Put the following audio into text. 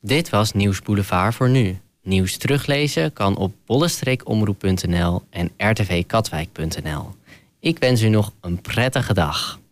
Dit was Nieuws Boulevard voor nu. Nieuws teruglezen kan op bolle-omroep.nl en rtvkatwijk.nl. Ik wens u nog een prettige dag.